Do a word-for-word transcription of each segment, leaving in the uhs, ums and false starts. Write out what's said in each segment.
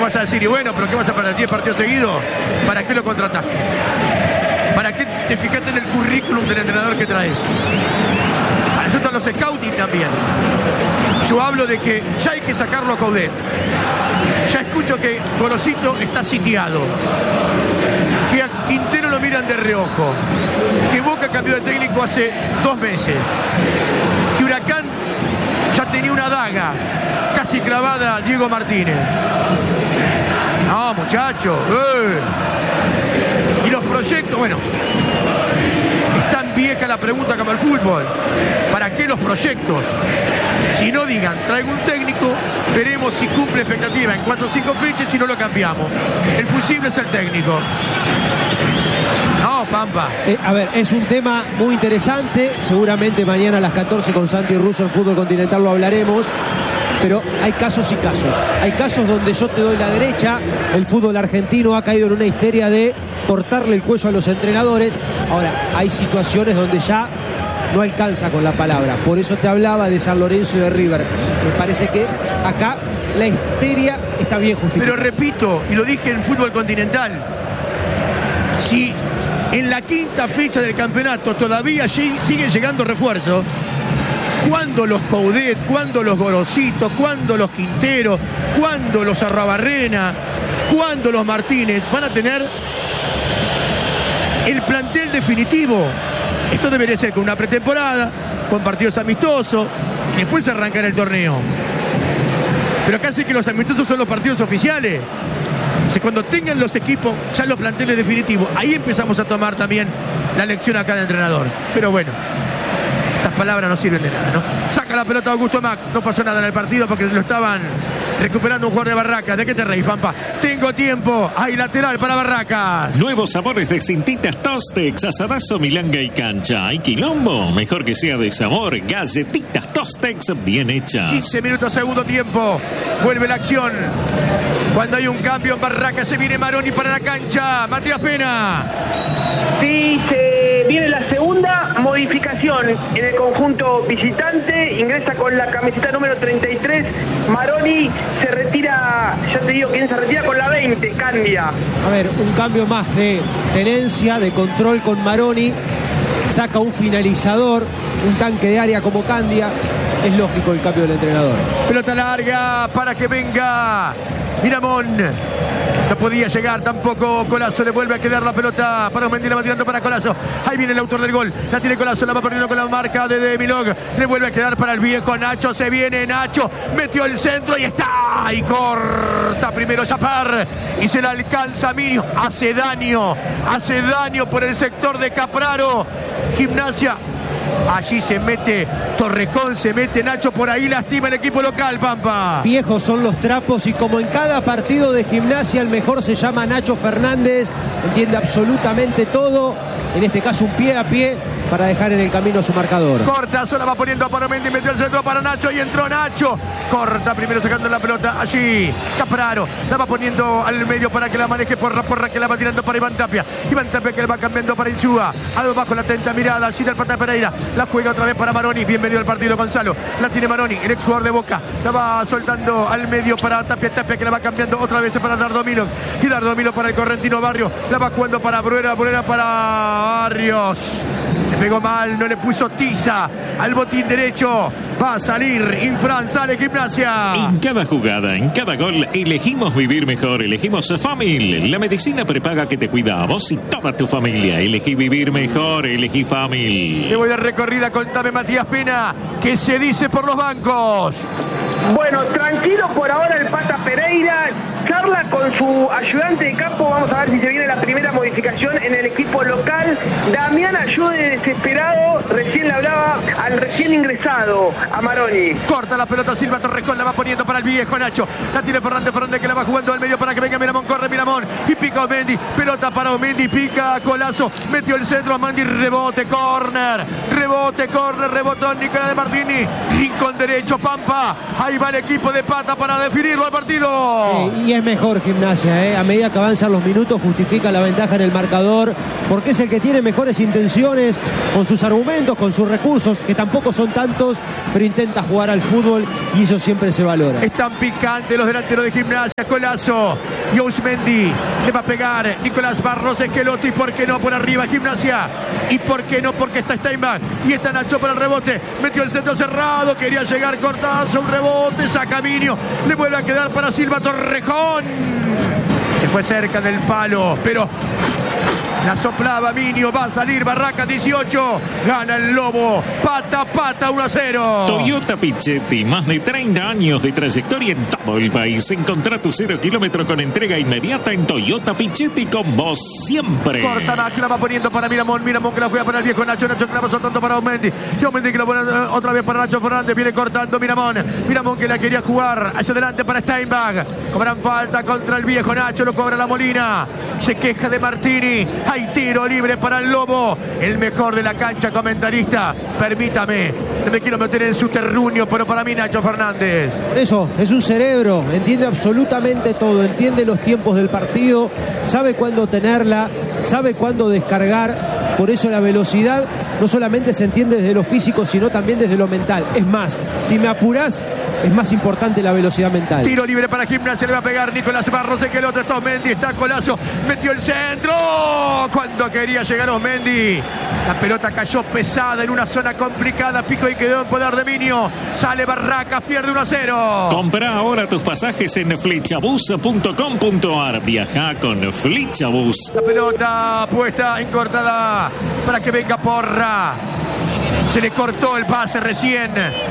vas a decir, y bueno, pero ¿qué vas a perder diez partidos seguidos? ¿Para qué lo contrataste? ¿Para qué te fijaste en el currículum del entrenador que traes? Para eso están los scouting también. Yo hablo de que ya hay que sacarlo a Coudet. Ya escucho que Gorosito está sitiado, que a Quintero lo miran de reojo, que Boca cambió de técnico hace dos meses, que Huracán ya tenía una daga casi clavada a Diego Martínez. No, muchachos. Eh. Y los proyectos, bueno, es tan vieja la pregunta como el fútbol. ¿Para qué los proyectos? Si no, digan, traigo un técnico, veremos si cumple expectativa en cuatro o cinco fechas, si no lo cambiamos. El fusible es el técnico. No, Pampa. Eh, a ver, es un tema muy interesante. Seguramente mañana a las catorce con Santi Russo en Fútbol Continental lo hablaremos. Pero hay casos y casos. Hay casos donde yo te doy la derecha. El fútbol argentino ha caído en una histeria de cortarle el cuello a los entrenadores. Ahora, hay situaciones donde ya no alcanza con la palabra. Por eso te hablaba de San Lorenzo y de River. Me parece que acá la histeria está bien justificada. Pero repito, y lo dije en Fútbol Continental, si en la quinta fecha del campeonato todavía siguen llegando refuerzos, ¿cuándo los Coudet, cuándo los Gorosito, cuándo los Quintero, cuándo los Arrabarrena, cuándo los Martínez van a tener el plantel definitivo? Esto debería ser con una pretemporada, con partidos amistosos, y después arrancar el torneo. Pero acá sé que los amistosos son los partidos oficiales. O sea, cuando tengan los equipos ya los planteles definitivos, ahí empezamos a tomar también la lección a cada entrenador. Pero bueno, estas palabras no sirven de nada, ¿no? Saca la pelota Augusto Max, no pasó nada en el partido porque lo estaban recuperando un jugador de Barracas. ¿De qué te reís, Pampa? Tengo tiempo, hay lateral para Barracas. Nuevos sabores de Cintitas Tostex, asadazo, milanga y cancha. ¿Hay quilombo? Mejor que sea de sabor. Galletitas Tostex bien hechas. quince minutos, segundo tiempo. Vuelve la acción. Cuando hay un cambio en Barracas, se viene Maroni para la cancha. Matías Pena. Sí, se viene la segunda modificación en el conjunto visitante. Ingresa con la camiseta número treinta y tres. Maroni se retira, ya te digo quién se retira, con la veinte, Candia. A ver, un cambio más de tenencia, de control con Maroni. Saca un finalizador, un tanque de área como Candia. Es lógico el cambio del entrenador. Pelota larga para que venga Miramón. No podía llegar tampoco Colazo. Le vuelve a quedar la pelota para Mendy. La va tirando para Colazo. Ahí viene el autor del gol. La tiene Colazo. La va perdiendo con la marca de, de Milog. Le vuelve a quedar para el viejo Nacho. Se viene Nacho. Metió el centro y está. Y corta primero Chapar. Y se la alcanza a Minio. Hace daño. Hace daño por el sector de Capraro. Gimnasia. Allí se mete Torrejón, se mete Nacho, por ahí lastima el equipo local, Pampa. Viejos son los trapos y como en cada partido de Gimnasia el mejor se llama Nacho Fernández, entiende absolutamente todo, en este caso un pie a pie para dejar en el camino a su marcador. Corta, sola va poniendo a Paramendi, metió el centro para Nacho y entró Nacho. Corta primero sacando la pelota allí. Capraro la va poniendo al medio para que la maneje Porra, Porra que la va tirando para Iván Tapia. Iván Tapia que la va cambiando para Insúa. Abajo la atenta mirada allí del Pata Pereira. La juega otra vez para Maroni. Bienvenido al partido, Gonzalo. La tiene Maroni, el ex jugador de Boca. La va soltando al medio para Tapia. Tapia que la va cambiando otra vez para Dardo Milo. Y Dardo Milo para el correntino Barrio. La va jugando para Bruera. Bruera para Barrios. Le pegó mal, no le puso tiza al botín derecho. Va a salir Infran, sale Gimnasia. En cada jugada, en cada gol, elegimos vivir mejor. Elegimos Famil, la medicina prepaga que te cuida a vos y toda tu familia. Elegí vivir mejor, elegí Famil. Le voy de recorrida, contame Matías Pena, ¿qué se dice por los bancos? Bueno, tranquilo por ahora el Pata Pereira. Charla con su ayudante de campo. Vamos a ver si se viene la primera modificación en el equipo local. Damián Ayude, desesperado, recién le hablaba al recién ingresado, a Maroni. Corta la pelota Silva Torrejón, la va poniendo para el viejo Nacho. La tiene Fernández, Fernández que la va jugando al medio para que venga Miramón. Corre Miramón y pica Omendi. Pelota para Omendi, pica Colazo. Metió el centro a Mandi, rebote, córner. Rebote, córner, rebotón Nicolás de Martini. Rincón derecho, Pampa. Ahí va el equipo de Pata para definirlo al partido. Sí, y es mejor Gimnasia, ¿eh? A medida que avanzan los minutos justifica la ventaja en el marcador porque es el que tiene mejores intenciones, con sus argumentos, con sus recursos, que tampoco son tantos, pero intenta jugar al fútbol y eso siempre se valora. Están picantes los delanteros de Gimnasia. Colazo y Ousmendi le va a pegar Nicolás Barros Esqueloto, y por qué no por arriba Gimnasia, y por qué no porque está Steinbach y está Nacho para el rebote, metió el centro cerrado, quería llegar Cortazo, un rebote, saca Minio, le vuelve a quedar para Silva Torrejón, que fue cerca del palo, pero la soplaba Minio, va a salir Barraca. Dieciocho, gana el Lobo, pata a pata, uno a cero. Toyota Pichetti, más de treinta años de trayectoria en todo el país. Encontrá tu cero kilómetro con entrega inmediata en Toyota Pichetti, con vos siempre. Corta Nacho, la va poniendo para Miramón, Miramón que la juega para el viejo Nacho, Nacho que la va soltando para Aumendi, y Aumendi que la pone otra vez para Nacho Fernández, viene cortando Miramón, Miramón que la quería jugar hacia adelante para Steinbach, cobran falta contra el viejo Nacho, lo cobra la Molina, se queja de Martini. Hay tiro libre para el Lobo, el mejor de la cancha, comentarista. Permítame, no me quiero meter en su terruño, pero para mí Nacho Fernández. Por eso, es un cerebro, entiende absolutamente todo, entiende los tiempos del partido, sabe cuándo tenerla, sabe cuándo descargar. Por eso la velocidad no solamente se entiende desde lo físico, sino también desde lo mental. Es más, si me apurás, es más importante la velocidad mental. Tiro libre para Gimnasia, le va a pegar Nicolás Barros, que el otro está Osmendi, está Colazo, metió el centro, cuando quería llegar Osmendi, la pelota cayó pesada en una zona complicada, pico y quedó en poder de Minio, sale Barraca, pierde uno a cero. Comprá ahora tus pasajes en flechabus punto com punto ar, viajá con Flechabus. La pelota puesta encortada para que venga Porra. Se le cortó el pase recién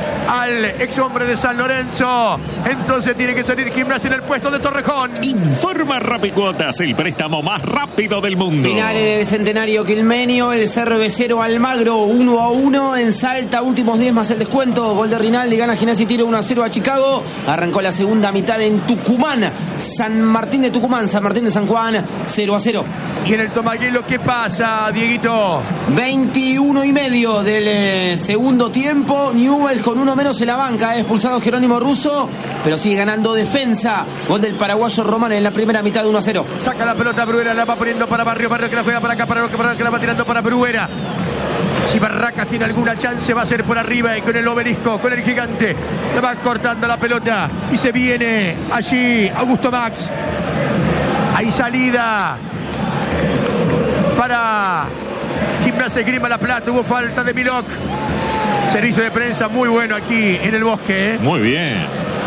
al ex hombre de San Lorenzo. Entonces tiene que salir Gimnasia en el puesto de Torrejón. Informa Rapicuotas, el préstamo más rápido del mundo. Final en el Centenario Quilmenio, el Cervecero Almagro uno a uno en Salta, últimos diez más el descuento. Gol de Rinaldi, gana Gimnasia y tiro uno a cero a Chicago. Arrancó la segunda mitad en Tucumán, San Martín de Tucumán, San Martín de San Juan, cero a cero. Y en el Tomaguelo, ¿qué pasa, Dieguito? veintiuno y medio del eh, segundo tiempo. Newell's con uno menos en la banca. Ha expulsado Jerónimo Russo, pero sigue ganando Defensa. Gol del paraguayo Román en la primera mitad de uno a cero. Saca la pelota Bruera, la va poniendo para Barrio. Barrio que la juega para acá, para que, para que la va tirando para Bruera. Si Barracas tiene alguna chance, va a ser por arriba y con el obelisco, con el gigante. La va cortando la pelota y se viene allí Augusto Max. Hay salida para Gimnasia Esgrima La Plata. Hubo falta de Milok. Servicio de prensa muy bueno aquí en el Bosque, ¿eh? Muy bien.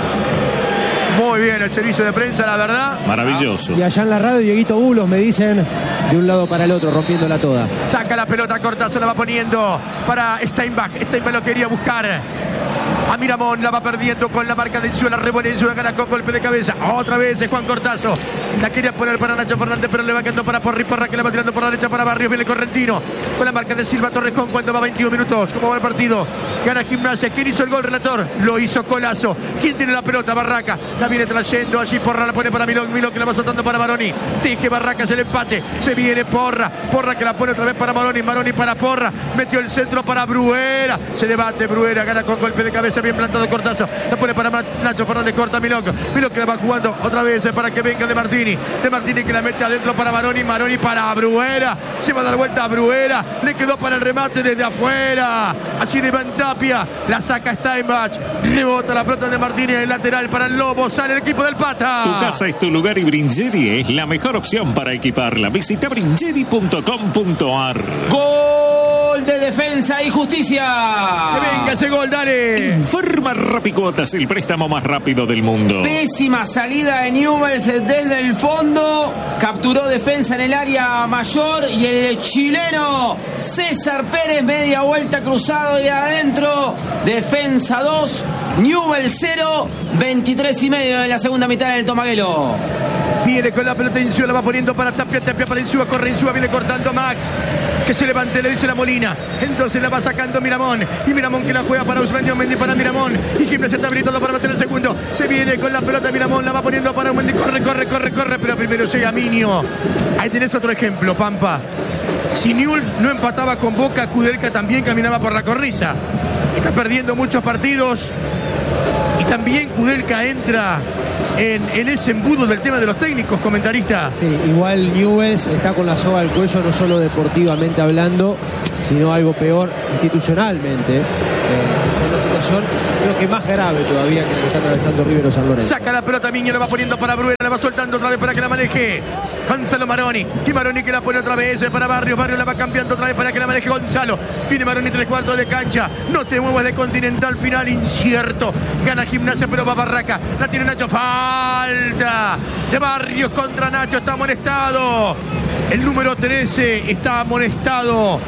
Muy bien el servicio de prensa, la verdad. Maravilloso. Y allá en la radio, Dieguito Bulos, me dicen, de un lado para el otro, rompiéndola toda. Saca la pelota, Cortazo la va poniendo para Steinbach. Steinbach lo quería buscar a Miramón, la va perdiendo con la marca de Insúa, revuelve Insúa, gana con golpe de cabeza. Otra vez es Juan Cortazo. La quería poner para Nacho Fernández, pero le va quedando para Porri, Porra que la va tirando por la derecha para Barrios, viene Correntino con la marca de Silva Torrejón cuando va veintiún minutos. ¿Cómo va el partido? Gana Gimnasia. ¿Quién hizo el gol, relator? Lo hizo Colazo. ¿Quién tiene la pelota? Barraca. La viene trayendo allí, Porra la pone para Milón, Milón que la va soltando para Maroni. Teje Barracas el empate. Se viene Porra. Porra que la pone otra vez para Maroni, Maroni para Porra. Metió el centro para Bruera. Se debate Bruera, gana con golpe de cabeza, bien plantado Cortazo. La pone para Nacho Fernández, corta Milón. Milón que la va jugando otra vez para que venga de Martini. De Martini que la mete adentro para Maroni, Maroni para Bruera. Se va a dar vuelta a Bruera. Le quedó para el remate desde afuera. Allí de Iván Tapia. La saca Steinbach. Rebota la pelota de Martini en el lateral para el Lobo. Sale el equipo del Pata. Tu casa es tu lugar y Bringeri es la mejor opción para equiparla. Visita bringeri punto com punto ar. Gol de Defensa y Justicia. Que venga ese gol, dale. Informa Rapicuotas, el préstamo más rápido del mundo. Pésima salida de Newell's desde el fondo. Capturó Defensa en el área mayor y el chileno César Pérez, media vuelta cruzado y adentro. Defensa dos, Newell's cero, veintitrés y medio de la segunda mitad del Tomaguelo. Viene con la pelota Insúa, la va poniendo para Tapia, Tapia para Insúa, corre Insúa, viene cortando Max. Que se levante, le dice la Molina. Entonces la va sacando Miramón. Y Miramón que la juega para Ousmendi, Ousmendi para Miramón. Y Gimnasia está habilitado para meter el segundo. Se viene con la pelota Miramón, la va poniendo para Ousmendi. Corre, corre, corre, corre. Pero primero llega Minio. Ahí tenés otro ejemplo, Pampa. Si Newell's no empataba con Boca, Kudelka también caminaba por la cornisa. Está perdiendo muchos partidos. Y también Kudelka entra en, en ese embudo del tema de los técnicos, comentarista. Sí, igual Newell's está con la soga al cuello, no solo deportivamente hablando, sino algo peor institucionalmente. Eh, una situación creo que más grave todavía que lo que está atravesando River o San Lorenzo. Saca la pelota Miño, la va poniendo para Bruera, la va soltando otra vez para que la maneje Gonzalo Maroni. Y Maroni que la pone otra vez para Barrios. Barrios la va cambiando otra vez para que la maneje Gonzalo. Viene Maroni tres cuartos de cancha. No te muevas de Continental, final incierto. Gana Gimnasia, pero va Barraca. La tiene Nacho. Falta de Barrios contra Nacho. Está amonestado. El número trece está amonestado.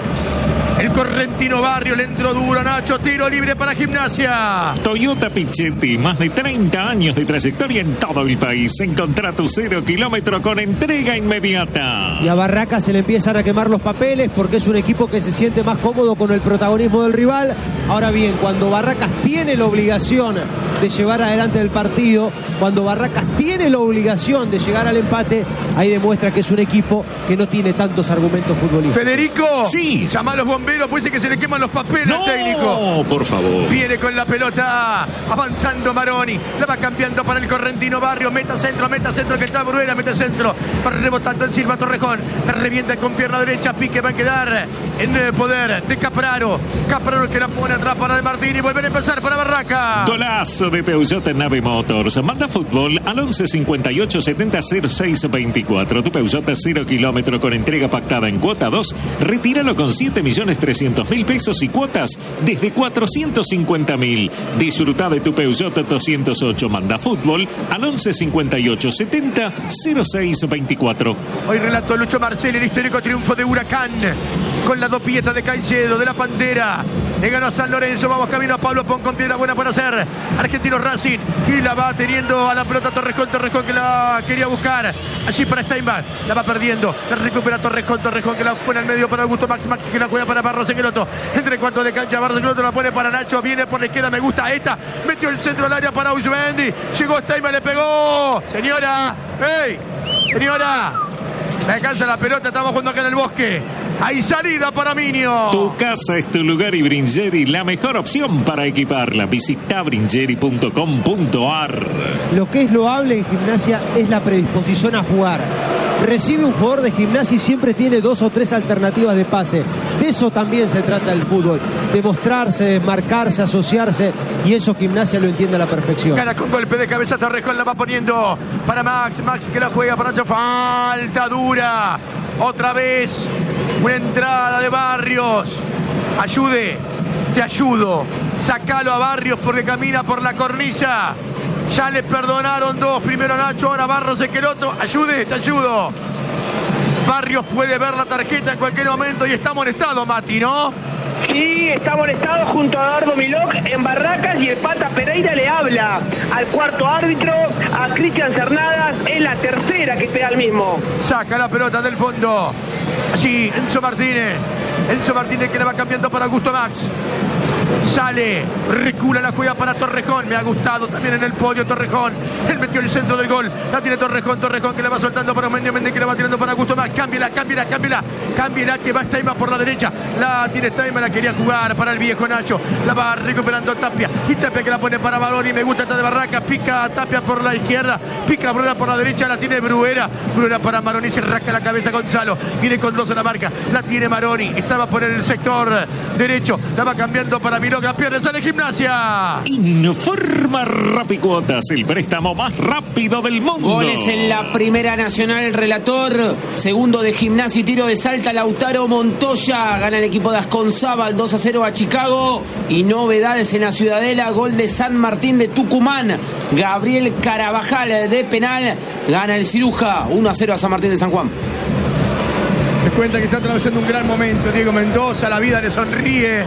El correntino Barrio le entró duro a Nacho. Tiro libre para Gimnasia. Toyota Pichetti, más de treinta años de trayectoria en todo el país. Encontrá tu cero kilómetro con entrega inmediata. Y a Barraca se le empiezan a quemar los papeles porque es un equipo que se siente más cómodo con el protagonismo del rival. Ahora bien, cuando Barracas tiene la obligación de llevar adelante el partido, cuando Barracas tiene la obligación de llegar al empate, ahí demuestra que es un equipo que no tiene tantos argumentos futbolísticos. Federico, sí. Llama a los bomberos, pues dice que se le queman los papeles no, al técnico. No, por favor. Viene con la pelota, avanzando Maroni, la va cambiando para el correntino Barrio, meta centro, meta centro que está Bruera, meta centro, rebotando en Silva Torrejón, revienta con pierna derecha, pique va a quedar en el poder de Capraro, Capraro que la pone atrás para De Martini, volver a empezar para Barraca. Golazo de Peugeot Nave Motors. Manda fútbol al once cincuenta y ocho setenta cero seis veinticuatro. Tu Peugeot cero kilómetro con entrega pactada en cuota dos. Retíralo con siete millones trescientos mil pesos y cuotas desde cuatrocientos cincuenta mil. Disfruta de tu Peugeot doscientos ocho. Manda fútbol al once cincuenta y ocho setenta cero seis veinticuatro. Hoy relató Lucho Marcelli el histórico triunfo de Huracán con la dopieta de Caicedo, de la Pantera. Le ganó a San Lorenzo. Vamos camino a Pablo Pon con piedra buena para hacer Argentino Racing. Y la va teniendo a la pelota Torrejón. Torrejón que la quería buscar allí para Steinbach. La va perdiendo. La recupera Torrejón. Torrejón que la pone al medio para Augusto Max. Max que la juega para Barros Equeloto. Entre cuartos de cancha. Barros Equeloto la pone para Nacho. Viene por la izquierda. Me gusta esta. Metió el centro al área para Uzmendi. Llegó Steinbach. Le pegó. Señora. ¡Ey! Señora. Me alcanza la pelota. Estamos jugando acá en el bosque. Hay salida para Minio. Tu casa es tu lugar y Bringeri la mejor opción para equiparla. Visita bringeri punto com punto ar. Lo que es loable en Gimnasia es la predisposición a jugar. Recibe un jugador de Gimnasia y siempre tiene dos o tres alternativas de pase. De eso también se trata el fútbol. De mostrarse, de marcarse, asociarse. Y eso Gimnasia lo entiende a la perfección. Gana con golpe de cabeza Torrejón. La va poniendo para Max. Max que la juega para Nacho. Falta dura. Otra vez. Una entrada de Barrios. Ayude. Te ayudo. Sacalo a Barrios porque camina por la cornisa. Ya le perdonaron dos. Primero a Nacho, ahora Barros Equeloto. Ayude, te ayudo. Barrios puede ver la tarjeta en cualquier momento y está molestado, Mati, ¿no? Sí, está molestado junto a Eduardo Milok en Barracas y el Pata Pereira le habla al cuarto árbitro, a Cristian Cernadas. Es la tercera que te da el mismo. Saca la pelota del fondo. Allí, Enzo Martínez. Enzo Martínez que la va cambiando para Augusto Max. Sale, recula la juega para Torrejón. Me ha gustado también en el podio Torrejón. Él metió el centro del gol. La tiene Torrejón, Torrejón que la va soltando para Mendy, Mendy que la va tirando para Augusto Max. Cámbiala, cámbiala, cámbiala. Cámbiala que va Steinbach por la derecha. La tiene Steinbach, la quería jugar para el viejo Nacho. La va recuperando Tapia. Y Tapia que la pone para Baroni. Me gusta esta de Barraca. Pica Tapia por la izquierda. Pica Bruera por la derecha. La tiene Bruera. Bruera para Maroni. Se rasca la cabeza Gonzalo. Viene con dos en la marca. La tiene Maroni. Estaba por el sector derecho. La va cambiando para Miroga. Pierde, sale Gimnasia. Informa Rapicuotas, el préstamo más rápido del mundo. Goles en la Primera Nacional, el relator. Segundo de Gimnasia y tiro de Salta, Lautaro Montoya. Gana el equipo de Asconzábal dos a cero a Chicago. Y novedades en la Ciudadela, gol de San Martín de Tucumán. Gabriel Carabajal de penal. Gana el Ciruja uno a cero a San Martín de San Juan. Me cuenta que está atravesando un gran momento Diego Mendoza. La vida le sonríe.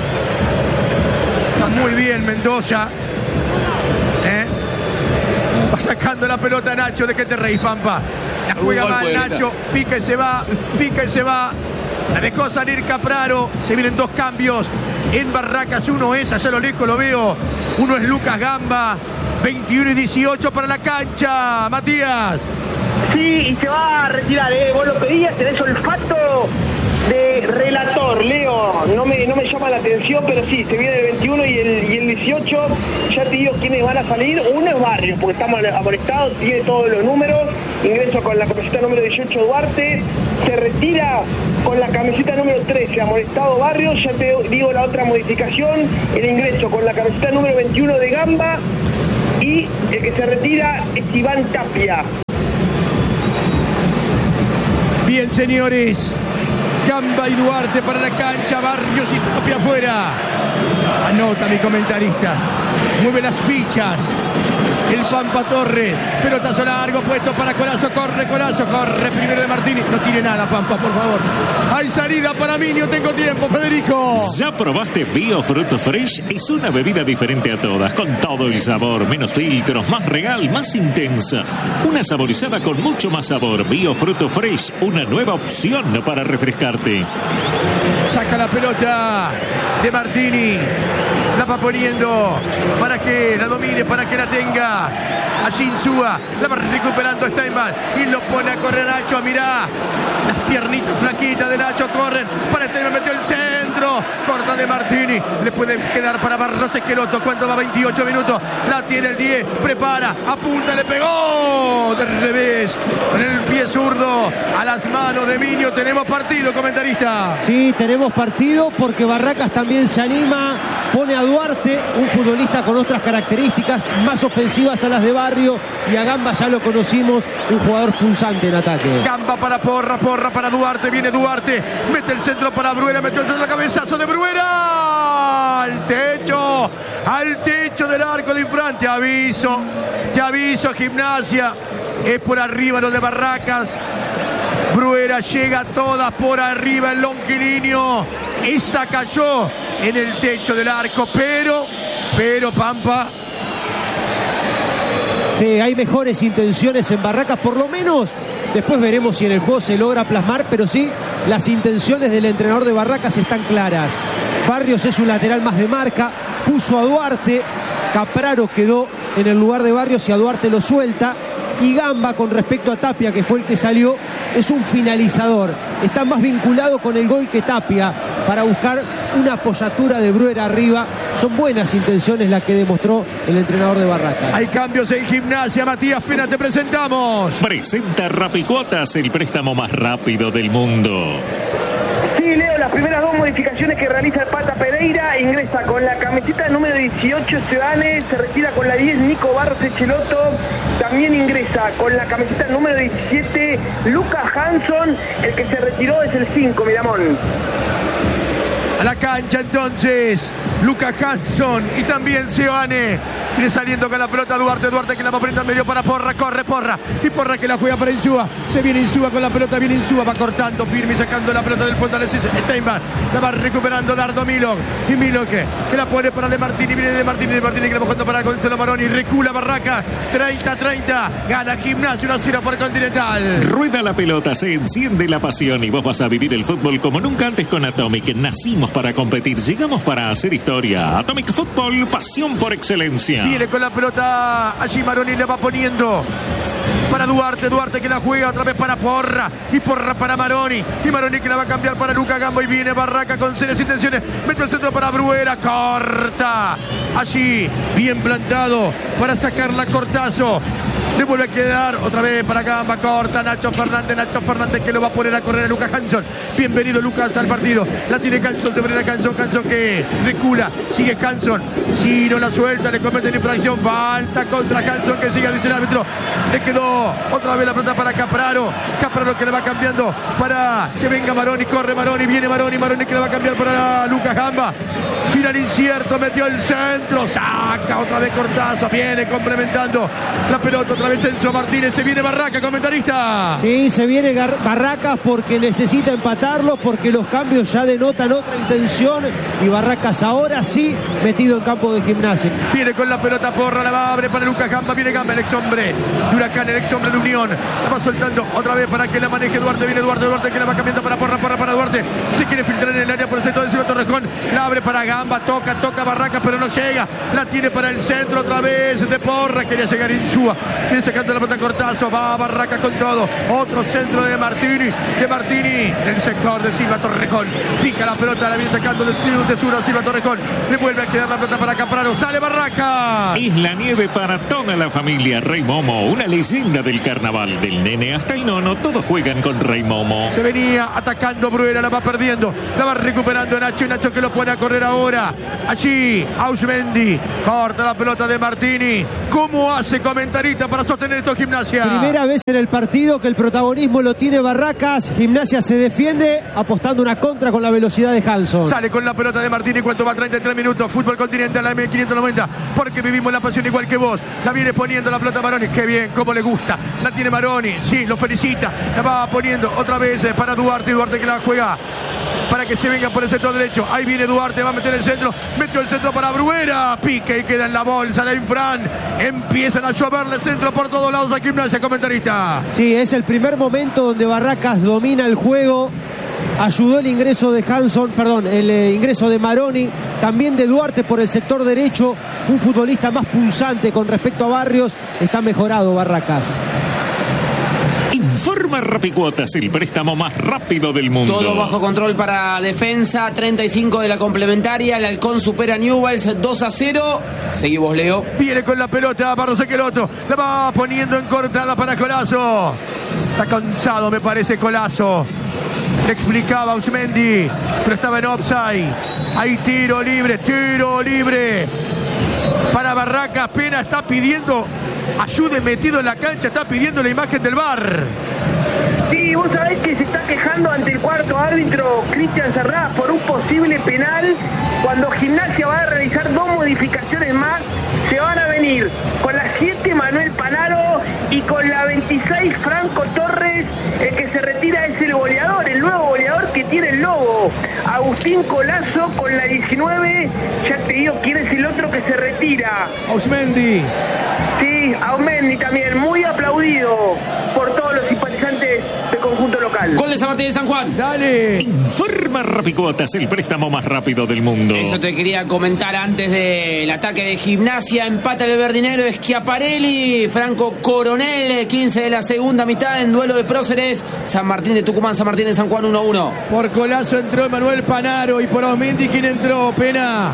Muy bien Mendoza. ¿Eh? Va sacando la pelota Nacho. ¿De qué te reís, Pampa? La juega mal Nacho. Pica y se va. Pica y se va. La dejó salir Capraro. Se vienen dos cambios en Barracas. Uno es, allá a lo lejos lo veo. Uno es Lucas Gamba. veintiuno y dieciocho para la cancha. Matías. Sí, y se va a retirar, ¿eh? Vos lo pedías, tenés olfato. de relator, Leo, no me, no me llama la atención, pero sí, se viene el veintiuno y el, y el dieciocho, ya te digo quiénes van a salir. Uno es Barrios, porque estamos amonestados, tiene todos los números, ingreso con la camiseta número dieciocho Duarte, se retira con la camiseta número trece, amonestado Barrios, ya te digo la otra modificación, el ingreso con la camiseta número veintiuno de Gamba, y el que se retira es Iván Tapia. Bien, señores, Gamba y Duarte para la cancha, Barrios y Tapia afuera. Anota mi comentarista, mueve las fichas el Pampa Torre, pelotazo largo puesto para Corazzo, corre Corazzo, corre primero de Martini, no tiene nada Pampa, por favor. Hay salida para mí, no tengo tiempo, Federico. ¿Ya probaste Biofruit Fresh? Es una bebida diferente a todas, con todo el sabor, menos filtros, más real, más intensa. Una saborizada con mucho más sabor. Biofruit Fresh, una nueva opción para refrescarte. Saca la pelota de Martini, la va poniendo para que la domine, para que la tenga. Allí Insúa, la va recuperando Steinman y lo pone a correr Nacho. Mirá, las piernitas flaquitas de Nacho corren para Steinman, metió el centro, corta de Martini, le puede quedar para Barros Esqueloto. ¿Cuánto va? veintiocho minutos, la tiene el diez, prepara, apunta, le pegó de revés con el pie zurdo a las manos de Miño. Tenemos partido, comentarista. Sí, tenemos partido porque Barracas también se anima, pone a Duarte, un futbolista con otras características más ofensivas a las de Barrio, y a Gamba ya lo conocimos, un jugador pulsante en ataque. Gamba para Porra, Porra para Duarte, viene Duarte, mete el centro para Bruera, metió el centro, cabezazo de Bruera al techo, al techo del arco de Infran. Te aviso, te aviso, Gimnasia, es por arriba lo de Barracas. Bruera llega toda por arriba, el longilíneo. Esta cayó en el techo del arco, pero, pero Pampa. Sí, hay mejores intenciones en Barracas, por lo menos. Después veremos si en el juego se logra plasmar, pero sí, las intenciones del entrenador de Barracas están claras. Barrios es un lateral más de marca, puso a Duarte, Capraro quedó en el lugar de Barrios y a Duarte lo suelta. Y Gamba, con respecto a Tapia, que fue el que salió, es un finalizador. Está más vinculado con el gol que Tapia para buscar una apoyatura de Bruera arriba. Son buenas intenciones las que demostró el entrenador de Barracas. Hay cambios en Gimnasia. Matías Pena, te presentamos. Presenta Rapicuotas, el préstamo más rápido del mundo. Sí, Leo, las primeras dos modificaciones que realiza el Pata Pereira: ingresa con la camiseta número dieciocho Sebane, se retira con la diez Nico Barros Echeloto, también ingresa con la camiseta número diecisiete Lucas Hanson, el que se retiró es el cinco, Miramón. A la cancha entonces Lucas Hanson y también Sebane. Viene saliendo con la pelota Duarte, Duarte que la va a poner al medio para Porra, corre Porra, y Porra que la juega para Insúa, se viene Insúa con la pelota, viene Insúa, va cortando firme y sacando la pelota del fondo, Steinbach, la va recuperando Dardo Milok, y Milok que, que la pone para De Martini, viene De Martini, De Martini que la va jugando para Gonzalo Maroni, recula Barraca, treinta a treinta, gana Gimnasia uno a cero por Continental. Rueda la pelota, se enciende la pasión y vos vas a vivir el fútbol como nunca antes con Atomic. Nacimos para competir, llegamos para hacer historia. Atomic Fútbol, pasión por excelencia. Viene con la pelota, allí Maroni le va poniendo para Duarte, Duarte que la juega otra vez para Porra, y Porra para Maroni, y Maroni que la va a cambiar para Luca Gambo, y viene Barraca con serias intenciones, mete el centro para Bruera, corta, allí, bien plantado, para sacarla Cortazo, le vuelve a quedar otra vez para Gamba, corta, Nacho Fernández, Nacho Fernández que lo va a poner a correr a Lucas Hanson, bienvenido Lucas al partido, la tiene Hanson, se pone a Hanson, Hanson que recula, sigue Hanson, si no la suelta, le comete la infracción, falta contra Hanson que sigue, dice el árbitro, le quedó otra vez la pelota para Capraro, Capraro que le va cambiando para que venga Maroni, corre Maroni, viene Maroni, Maroni que le va a cambiar para Lucas Gamba, final incierto, metió el centro, saca otra vez Cortazo, viene complementando la pelota otra vez Enzo Martínez, se viene Barraca, comentarista. Sí, se viene Gar- Barracas porque necesita empatarlo, porque los cambios ya denotan otra intención, y Barracas ahora sí metido en campo de Gimnasia. Viene con la pelota Porra, la va a abrir para Lucas Gamba, viene Gamba, el ex hombre de Huracán, el ex hombre de Unión, la va soltando otra vez para que la maneje Duarte, viene Duarte, Duarte que la va cambiando para Porra, Porra para Duarte, se quiere filtrar en el área por el centro de Silvio Torrejón, la abre para Gamba, toca, toca Barracas pero no llega, la tiene para el centro otra vez de Porra, quería llegar Insúa, Viene sacando la pelota Cortazo. Va Barracas con todo. Otro centro de Martini. De Martini. El sector de Silva Torrejón. Pica la pelota. La viene sacando de sur, de sur a Silva Torrejón. Le vuelve a quedar la pelota para Capraro. Sale Barracas. Es la nieve para toda la familia. Rey Momo, una leyenda del carnaval. Del nene hasta el nono, todos juegan con Rey Momo. Se venía atacando Bruera. La va perdiendo. La va recuperando Nacho. Y Nacho que lo pone a correr ahora. Allí. Ausmendi. Corta la pelota de Martini. ¿Cómo hace, comentarista, para sostener esto Gimnasia? Primera vez en el partido que el protagonismo lo tiene Barracas. Gimnasia se defiende apostando una contra con la velocidad de Hanson. Sale con la pelota de Martini. ¿Cuánto va? treinta y tres minutos. Fútbol Continental, la M quinientos noventa. Porque vivimos la pasión igual que vos. La viene poniendo la pelota Maroni. Qué bien, cómo le gusta. La tiene Maroni. Sí, lo felicita. La va poniendo otra vez para Duarte. Duarte que la juega para que se venga por el sector derecho. Ahí viene Duarte, va a meter el centro. Metió el centro para Bruera. Pica y queda en la bolsa de Infran. Empiezan a lloverle centro por todos lados a Gimnasia, comentarista. Sí, es el primer momento donde Barracas domina el juego. Ayudó el ingreso de Hanson, perdón, el eh, ingreso de Maroni, también de Duarte por el sector derecho. Un futbolista más punzante con respecto a Barrios. Está mejorado Barracas. Informa Rapicuotas, el préstamo más rápido del mundo. Todo bajo control para defensa. treinta y cinco de la complementaria. El Halcón supera a Newell's dos a cero. Seguimos, Leo. Viene con la pelota Barros Equeloto. La va poniendo en cortada para Colazo. Está cansado, me parece, Colazo. Le explicaba Ausmendi, pero estaba en offside. Hay tiro libre, tiro libre para Barracas. Pena está pidiendo ayude metido en la cancha, está pidiendo la imagen del V A R. Sí, vos sabés que se está quejando ante el cuarto árbitro Cristian Serrá por un posible penal. Cuando Gimnasia va a realizar dos modificaciones más, se van a venir con la siete Manuel Panaro y con la veintiséis Franco Torres. El que se retira es el goleador, el nuevo goleador que tiene el Lobo, Agustín Colazo, con la diecinueve. Ya te digo quién es el otro que se retira. Ausmendi. Sí, Ausmendi también, muy aplaudido por todos los simpatizantes del conjunto local. Gol de San Martín de San Juan. Dale. Informa Rapicuotas, el préstamo más rápido del mundo. Eso te quería comentar antes del ataque de Gimnasia. Empata el verdinero Schiaparelli. Franco Coronel, quince de la segunda mitad en duelo de próceres. San Martín de Tucumán, San Martín de San Juan, uno a uno. Por Colazo entró Emanuel Panaro y por Ausmendi, ¿quién entró? Pena.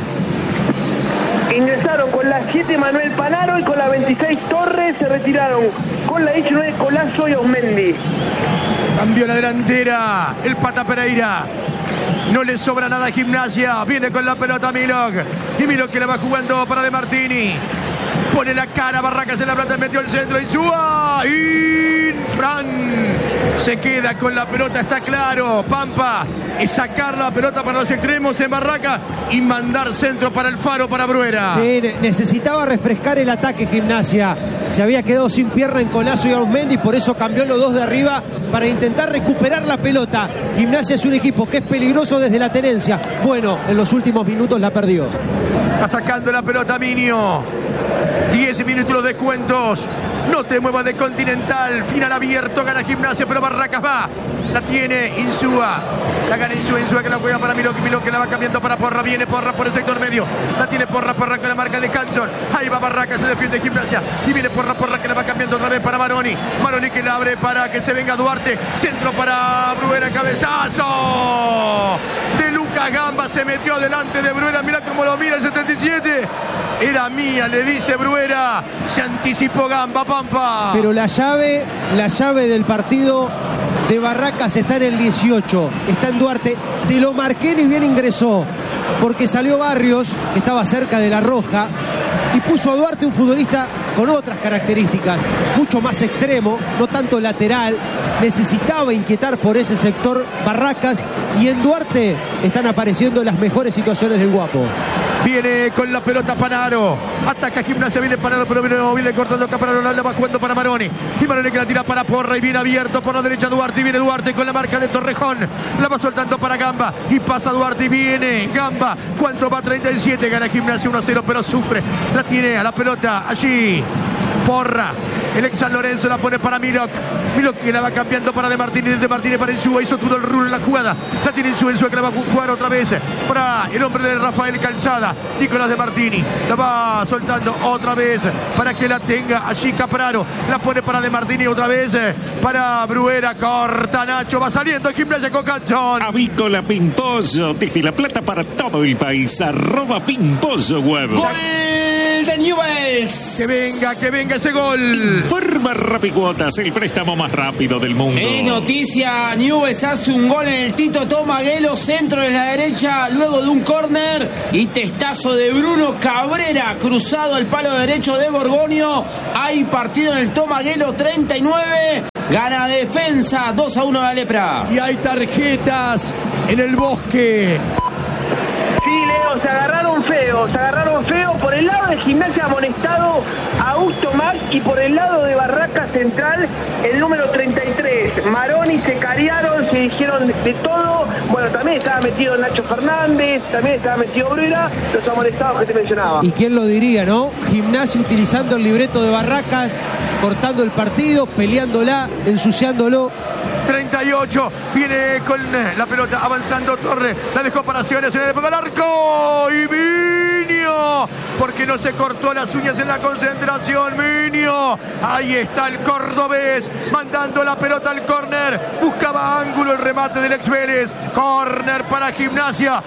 Ingresaron con la siete Manuel Panaro y con la veintiséis Torres. Se retiraron con la diecinueve Colazo y Ausmendi. Cambió la delantera el Pata Pereira. No le sobra nada a Gimnasia. Viene con la pelota Milok. Y Milok que la va jugando para De Martini. Pone la cara Barracas en la plata. Metió el centro. Insúa. Infran. Se queda con la pelota. Está claro. Pampa. Es sacar la pelota para los extremos en Barracas. Y mandar centro para el Faro, para Bruera. Sí, necesitaba refrescar el ataque Gimnasia. Se había quedado sin pierna en Colazo y Ausmendi. Por eso cambió los dos de arriba para intentar recuperar la pelota. Gimnasia es un equipo que es peligroso desde la tenencia. Bueno, en los últimos minutos la perdió. Está sacando la pelota Minio. diez minutos los descuentos. No te muevas de Continental. Final abierto, gana Gimnasia, pero Barracas va. La tiene Insúa. La gana Insúa, Insúa que la juega para Milok. Milok que la va cambiando para Porra. Viene Porra por el sector medio. La tiene Porra, Porra con la marca de Hanson. Ahí va Barracas, se defiende Gimnasia. Y viene Porra, Porra que la va cambiando otra vez para Maroni. Maroni que la abre para que se venga Duarte. Centro para Bruera, cabezazo de Lucas Gamba. Se metió delante de Bruera. Mirá cómo lo mira el setenta y siete. Era mía, le dice Bruera. Se anticipó Gamba, Pampa. Pero la llave, la llave del partido de Barracas está en el dieciocho. Está en Duarte. Te lo marqué ni bien ingresó. Porque salió Barrios, que estaba cerca de la roja, y puso a Duarte, un futbolista con otras características, mucho más extremo, no tanto lateral. Necesitaba inquietar por ese sector Barracas, y en Duarte están apareciendo las mejores situaciones del Guapo. Viene con la pelota Panaro. Ataca Gimnasia, viene Panaro, pero viene, viene cortando Capraro, la va jugando para Maroni. Y Maroni que la tira para Porra y viene abierto por la derecha Duarte. Y viene Duarte con la marca de Torrejón. La va soltando para Gamba. Y pasa Duarte y viene Gamba. ¿Cuánto va? treinta y siete. Gana Gimnasia uno a cero, pero sufre. La tiene a la pelota allí. Porra. El ex San Lorenzo la pone para Milok. Milok que la va cambiando para De Martínez. De Martínez para Insúa. Hizo todo el rulo en la jugada. La tiene Insúa. Insúa que la va a jugar otra vez para el hombre de Rafael Calzada. Nicolás De Martini. La va soltando otra vez para que la tenga allí Capraro. La pone para De Martini otra vez para Bruera. Corta Nacho. Va saliendo Gimnasia con Canchón. Avícola Pimpollo. Desde La Plata para todo el país. Arroba Pimpollo Web. Gol de Newell's. Que venga, que venga ese gol. Informa Rapicuotas, el préstamo más rápido del mundo. Es noticia, Newell's hace un gol en el Tito Tomaguelo, centro de la derecha, luego de un córner y testazo de Bruno Cabrera, cruzado al palo derecho de Borgonio. Hay partido en el Tomaguelo, treinta y nueve. Gana Defensa, dos a uno a la Lepra. Y hay tarjetas en el Bosque. Sí, Leo, se agarraron feo, se agarraron feo. Por el lado de Gimnasia amonestado Augusto Max y por el lado de Barraca Central el número treinta y tres. Maroni se cariaron, se dijeron de todo. Bueno, también estaba metido Nacho Fernández, también estaba metido Bruera, los amonestados que te mencionaba. ¿Y quién lo diría, no? Gimnasia utilizando el libreto de Barracas, cortando el partido, peleándola, ensuciándolo. treinta y ocho, viene con la pelota avanzando Torres, la dejó para Siones en el primer arco y Minio, porque no se cortó las uñas en la concentración. Minio, ahí está el cordobés mandando la pelota al córner, buscaba ángulo el remate del ex Vélez, córner para Gimnasia.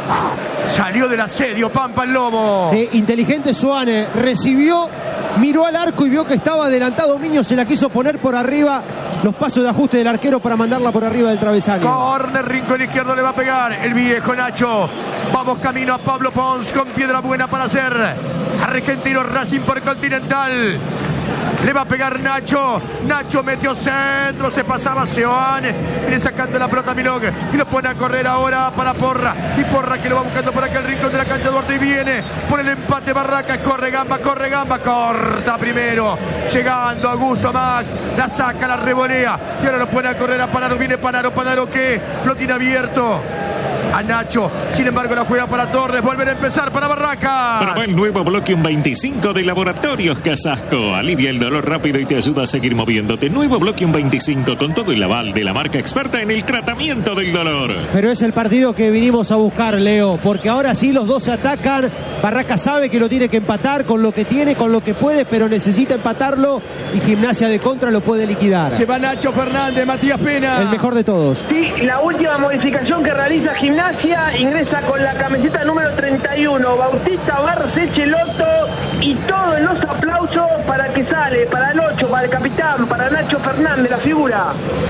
Salió del asedio Pampa el Lobo. Sí, inteligente Suárez, recibió, miró al arco y vio que estaba adelantado Miño, se la quiso poner por arriba, los pasos de ajuste del arquero para mandarla por arriba del travesaño. Corner, rincón izquierdo le va a pegar el viejo Nacho. Vamos camino a Pablo Pons con piedra buena para hacer Argentino Racing por Continental. Le va a pegar Nacho. Nacho metió centro. Se pasaba Seoane. Viene sacando la pelota a Milok. Y lo pone a correr ahora para Porra. Y Porra que lo va buscando por acá el rincón de la cancha Duarte. Y viene por el empate Barracas. Corre Gamba, corre Gamba. Corta primero. Llegando Augusto Max. La saca, la revolea. Y ahora lo pone a correr a Panaro. Viene Panaro. Panaro que lo tiene abierto a Nacho, sin embargo la juega para Torres, vuelven a empezar para Barracas. Probá el nuevo Bloquium veinticinco de Laboratorios Casasco, alivia el dolor rápido y te ayuda a seguir moviéndote. Nuevo Bloquium veinticinco con todo el aval de la marca experta en el tratamiento del dolor. Pero es el partido que vinimos a buscar, Leo, porque ahora sí los dos se atacan. Barracas sabe que lo tiene que empatar con lo que tiene, con lo que puede, pero necesita empatarlo y Gimnasia de contra lo puede liquidar. Se va Nacho Fernández, Matías Pena, el mejor de todos. Sí, la última modificación que realiza Gimnasia, ingresa con la camiseta número treinta y uno, Bautista Barce Cheloto, y todos los aplausos para que sale, para el ocho, para el capitán, para Nacho Fernández, la figura.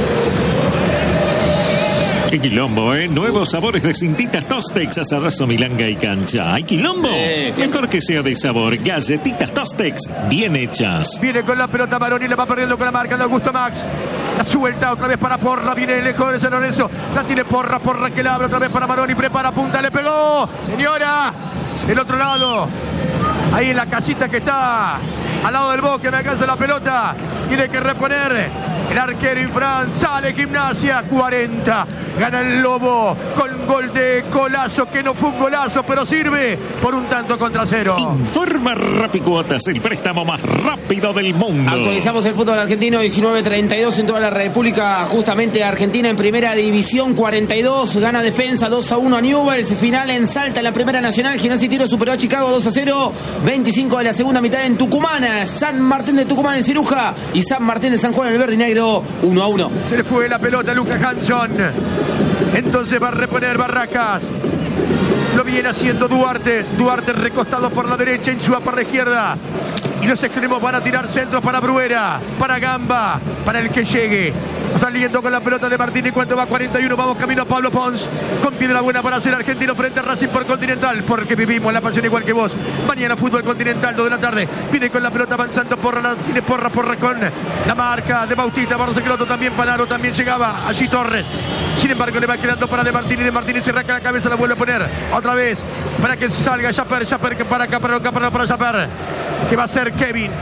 Qué quilombo, ¿eh? Nuevos sabores de cintitas Tostex, asadazo, milanga y cancha. ¿Hay quilombo? Sí, sí. Mejor que sea de sabor. Galletitas Tostex, bien hechas. Viene con la pelota Maroni, la va perdiendo con la marca de Augusto Max. La suelta otra vez para Porra, viene lejos de San Lorenzo. La tiene Porra, Porra que la abre otra vez para Maroni. Prepara punta, le pegó. Señora, del otro lado. Ahí en la casita que está al lado del Bosque, me alcanza la pelota. Tiene que reponer el arquero Infran. Sale Gimnasia, cuarenta. Gana el Lobo con gol de Colazo, que no fue un golazo, pero sirve por un tanto contra cero. Informa Rapicuotas, el préstamo más rápido del mundo. Actualizamos el fútbol argentino, diecinueve treinta y dos en toda la República. Justamente Argentina en primera división, cuarenta y dos. Gana Defensa, dos a uno a Newell's. Final en Salta, en la primera nacional. Gimnasia y Tiro superó a Chicago, dos a cero. veinticinco de la segunda mitad en Tucumán. San Martín de Tucumán en Ciruja y San Martín de San Juan en el Verde y Negro, uno a uno. Se le fue la pelota a Lucas Hanson. Entonces va a reponer Barracas. Lo viene haciendo Duarte. Duarte recostado por la derecha, Insúa por la izquierda. Y los extremos van a tirar centros para Bruera, para Gamba, para el que llegue. Saliendo con la pelota de Martín y cuando va cuarenta y uno, vamos camino a Pablo Pons. Con piedra buena para ser argentino frente a Racing por Continental, porque vivimos la pasión igual que vos. Mañana fútbol Continental, dos de la tarde. Viene con la pelota avanzando Porra, la tiene Porra, Porra con la marca de Bautista, Barros Esqueloto, también Panaro, también llegaba allí Torres. Sin embargo le va quedando para De Martini, De Martini se arranca la cabeza, la vuelve a poner otra vez para que salga Chaper, Chaper que para acá, para acá, para Chaper, que va a ser Kevin.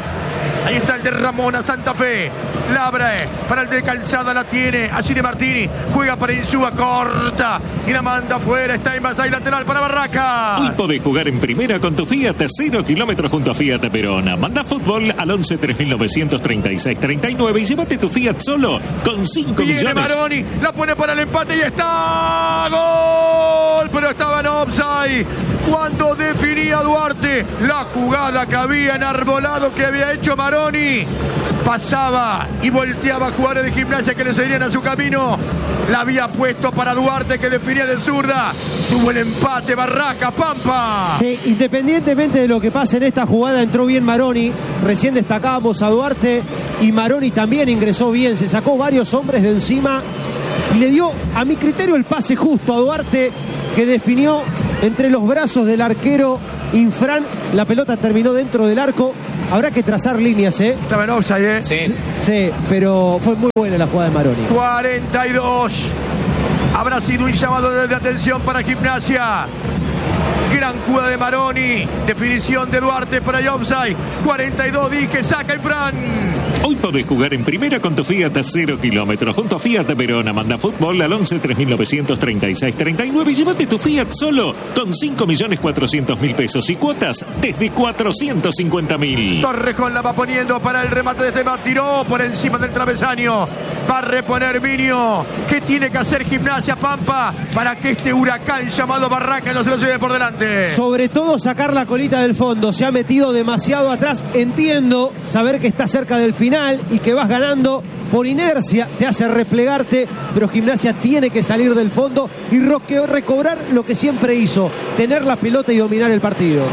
Ahí está el de Ramona Santa Fe. La abre para el de Calzada, la tiene. Allí de Martini. Juega para Insúa, corta. Y la manda afuera. Está en base lateral para Barraca. Hoy podés jugar en primera con tu Fiat cero kilómetros junto a Fiat Verona. Manda fútbol al once tres mil novecientos treinta y seis treinta y nueve y llévate tu Fiat solo con cinco Viene millones. Maroni, la pone para el empate y está gol, pero estaba en offside cuando definía Duarte la jugada que había enarbolado que había hecho Maroni. Pasaba y volteaba a jugadores de Gimnasia que le seguían a su camino. La había puesto para Duarte que definía de zurda. Tuvo el empate Barraca, Pampa. Sí, independientemente de lo que pase en esta jugada, entró bien Maroni. Recién destacábamos a Duarte y Maroni también ingresó bien. Se sacó varios hombres de encima y le dio, a mi criterio, el pase justo a Duarte, que definió entre los brazos del arquero Infran. La pelota terminó dentro del arco. Habrá que trazar líneas, ¿eh? Estaba en offside, ¿eh? Sí. Sí, pero fue muy buena la jugada de Maroni. cuarenta y dos. Habrá sido un llamado de atención para Gimnasia. Gran jugada de Maroni. Definición de Duarte para el offside. cuarenta y dos, dije, saca Infran. Hoy podés jugar en primera con tu Fiat cero kilómetros junto a Fiat Verona. Manda fútbol al once tres mil novecientos treinta y seis treinta y nueve y llévate tu Fiat solo con cinco millones cuatrocientos mil pesos y cuotas desde cuatrocientos cincuenta mil. Torrejón la va poniendo para el remate de este bat. Tiró por encima del travesaño. Va a reponer Minio. ¿Qué tiene que hacer Gimnasia, Pampa, para que este huracán llamado Barraca no se lo lleve por delante? Sobre todo sacar la colita del fondo. Se ha metido demasiado atrás. Entiendo saber que está cerca del final y que vas ganando por inercia, te hace replegarte, pero Gimnasia tiene que salir del fondo y recobrar lo que siempre hizo, tener la pelota y dominar el partido.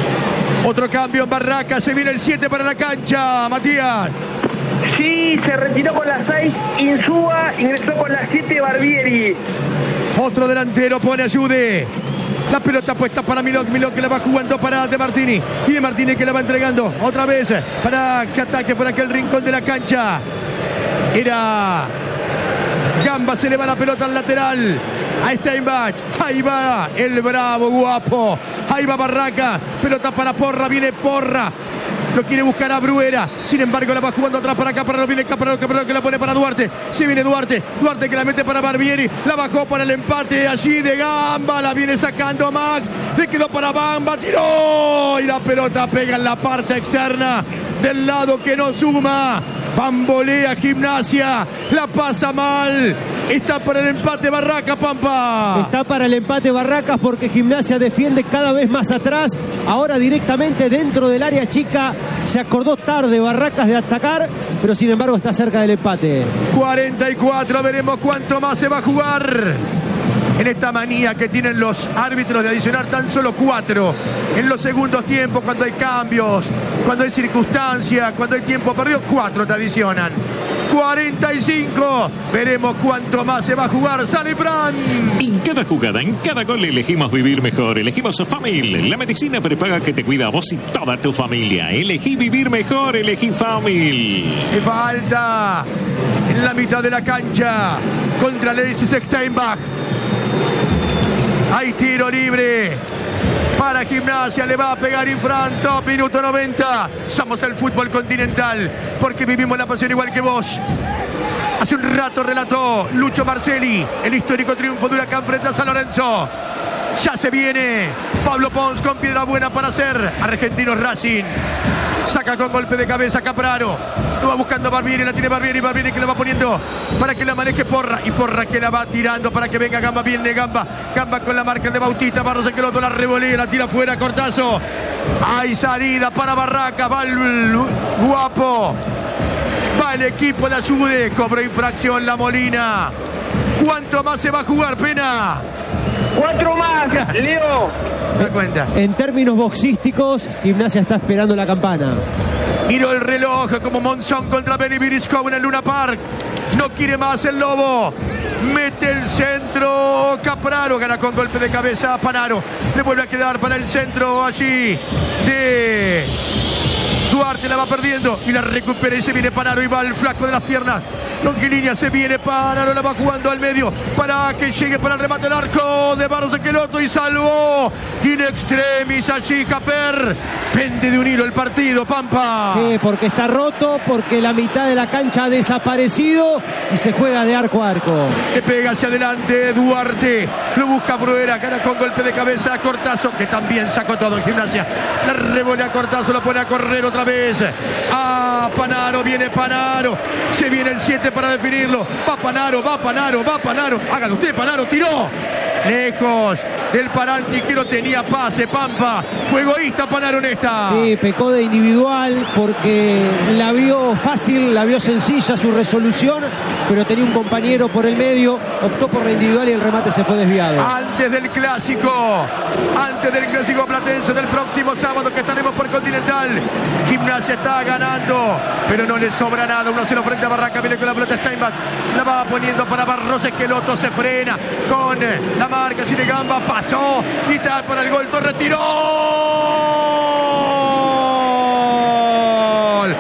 Otro cambio en Barraca, se viene el siete para la cancha, Matías. Sí, se retiró con las seis Insúa, ingresó con las siete Barbieri. Otro delantero pone ayude. La pelota puesta para Milok, Milok que la va jugando para De Martini. Y De Martini que la va entregando otra vez para que ataque por aquel rincón de la cancha. Era Gamba, se le va la pelota al lateral. A Steinbach, ahí va el bravo, guapo. Ahí va Barraca, pelota para Porra, viene Porra. Lo quiere buscar a Bruera. Sin embargo, la va jugando atrás para Caparrós. Viene Caparrós, Caparrós que la pone para Duarte. Sí viene Duarte. Duarte que la mete para Barbieri. La bajó para el empate allí de Gamba. La viene sacando Max. Le quedó para Bamba. Tiró. Y la pelota pega en la parte externa del lado que no suma. Bambolea Gimnasia. La pasa mal. Está para el empate Barraca, Pampa. Está para el empate Barracas porque Gimnasia defiende cada vez más atrás. Ahora directamente dentro del área chica. Se acordó tarde Barracas de atacar, pero sin embargo está cerca del empate. cuarenta y cuatro, veremos cuánto más se va a jugar. En esta manía que tienen los árbitros de adicionar tan solo cuatro en los segundos tiempos, cuando hay cambios, cuando hay circunstancias, cuando hay tiempo perdido, cuatro te adicionan. cuarenta y cinco, veremos cuánto más se va a jugar. Sale Fran. En cada jugada, en cada gol elegimos vivir mejor. Elegimos Famil, la medicina prepaga que te cuida a vos y toda tu familia. Elegí vivir mejor, elegí Famil. Y falta en la mitad de la cancha contra Alexis Steinbach. Hay tiro libre para Gimnasia, le va a pegar Infran, top minuto noventa. Somos el fútbol continental porque vivimos la pasión igual que vos. Hace un rato relató Lucho Marcelli el histórico triunfo de Huracán frente a San Lorenzo. Ya se viene Pablo Pons con piedra buena para hacer Argentinos Racing. Saca con golpe de cabeza Capraro. Lo va buscando Barbieri, la tiene Barbieri, Barbieri que la va poniendo para que la maneje Porra. Y Porra que la va tirando para que venga Gamba, viene Gamba. Gamba con la marca de Bautista, Barros el Queloto, la revolea, la tira fuera, Cortazo. Hay salida para Barraca, va el guapo. Va el equipo de Ayude, cobra infracción la Molina. ¿Cuánto más se va a jugar, Pena? Cuatro más, Leo. Me cuenta. En términos boxísticos, Gimnasia está esperando la campana. Miró el reloj como Monzón contra Benny Virisco en el Luna Park. No quiere más el Lobo. Mete el centro. Capraro gana con golpe de cabeza a Panaro. Se vuelve a quedar para el centro allí de Duarte la va perdiendo y la recupera y se viene Panaro y va el flaco de las piernas. Longilínea se viene Panaro, la va jugando al medio para que llegue para el remate del arco de Barros Esqueloto y salvó in extremis allí Caper. Pende de un hilo el partido, Pampa. Sí, porque está roto, porque la mitad de la cancha ha desaparecido y se juega de arco a arco. Le pega hacia adelante Duarte, lo busca Bruera, gana con golpe de cabeza a Cortazo, que también sacó todo en Gimnasia. La revolea a Cortazo, lo pone a correr otra vez. Ah, Panaro, viene Panaro, se viene el siete para definirlo. Va Panaro, va Panaro, va Panaro. Hágalo usted, Panaro, tiró. Lejos del Paranti que lo tenía pase, Pampa. Fue egoísta Panaro en esta. Sí, pecó de individual porque la vio fácil, la vio sencilla su resolución, pero tenía un compañero por el medio, optó por la individual y el remate se fue desviado. Antes del clásico, antes del clásico platense del próximo sábado que estaremos por Continental, Gimnasia está ganando, pero no le sobra nada. uno cero frente a Barraca, viene con la pelota Steinbach, la va poniendo para Barros Esqueloto, se frena con la marca, sin de gamba, pasó y está para el gol, Torres tiró. ¡Gol!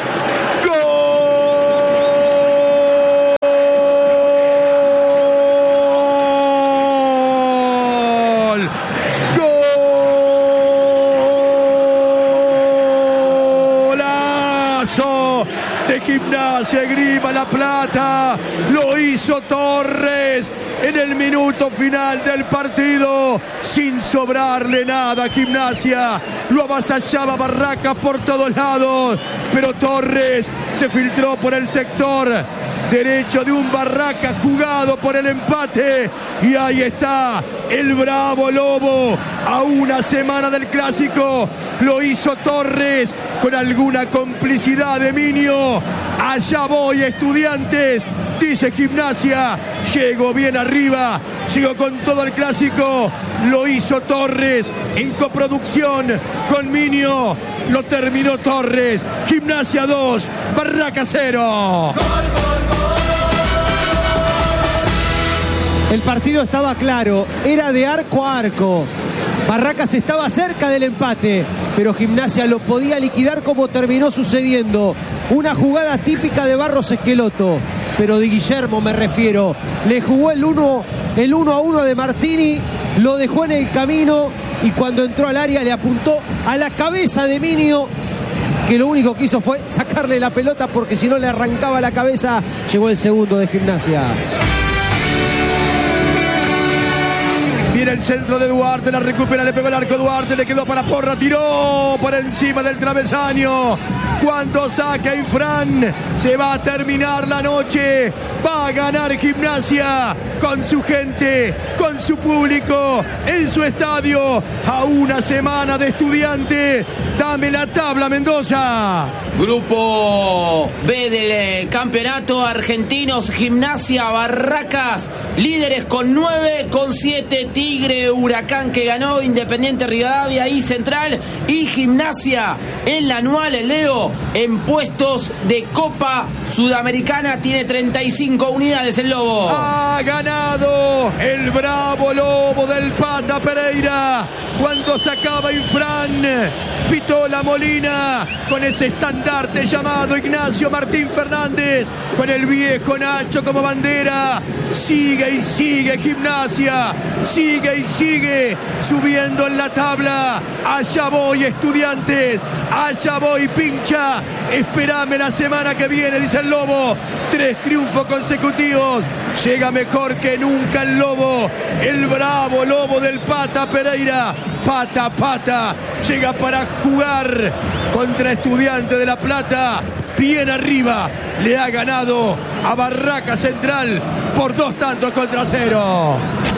De Gimnasia Grima La Plata, lo hizo Torres en el minuto final del partido, sin sobrarle nada a Gimnasia, lo avasallaba Barracas por todos lados, pero Torres se filtró por el sector derecho de un Barracas jugado por el empate, y ahí está el bravo Lobo a una semana del clásico, lo hizo Torres con alguna complicidad de Minio. Allá voy, Estudiantes, dice Gimnasia, llegó bien arriba, llegó con todo el clásico, lo hizo Torres en coproducción con Minio, lo terminó Torres. Gimnasia dos, Barracas cero. El partido estaba claro, era de arco a arco. Barracas estaba cerca del empate, pero Gimnasia lo podía liquidar como terminó sucediendo. Una jugada típica de Barros Esqueloto, pero de Guillermo me refiero. Le jugó el uno, el uno a uno de Martini, lo dejó en el camino y cuando entró al área le apuntó a la cabeza de Minio, que lo único que hizo fue sacarle la pelota porque si no le arrancaba la cabeza. Llegó el segundo de Gimnasia. Viene el centro de Duarte, la recupera, le pegó el arco Duarte, le quedó para Porra, tiró por encima del travesaño. Cuando saca Infran, se va a terminar la noche. Va a ganar Gimnasia con su gente, con su público, en su estadio, a una semana de Estudiantes. Dame la tabla, Mendoza. Grupo B del campeonato, argentinos, Gimnasia, Barracas, líderes con nueve, con siete, Tigre, Huracán que ganó, Independiente Rivadavia y Central, y Gimnasia en la anual, el Leo, en puestos de Copa Sudamericana, tiene treinta y cinco unidades el Lobo. Ha ganado el bravo Lobo del Pata Pereira cuando sacaba Infran, pitó la Molina con ese estandarte llamado Ignacio Martín Fernández, con el viejo Nacho como bandera. Sigue y sigue Gimnasia, sigue y sigue subiendo en la tabla. Allá voy, Estudiantes, allá voy, Pincha, espérame la semana que viene, dice el Lobo. Tres triunfos consecutivos, llega mejor que nunca el Lobo, el bravo Lobo del Pata Pereira. Pata, pata, llega para jugar contra Estudiantes de La Plata, bien arriba, le ha ganado a Barraca Central por dos tantos contra cero.